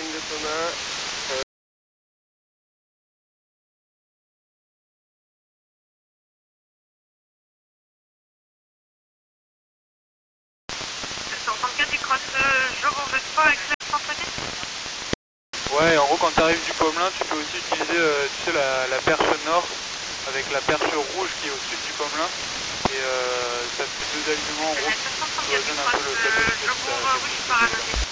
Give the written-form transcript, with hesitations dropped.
de Thomas. Du cross Jogo Vespa avec la symphonie. Ouais, en gros quand tu arrives du Pomelin, tu peux aussi utiliser tu sais, la perche nord avec la perche rouge qui est au sud du Pomelin. Et ça fait deux alignements en gros. La 734 du cross Jogo Vespa.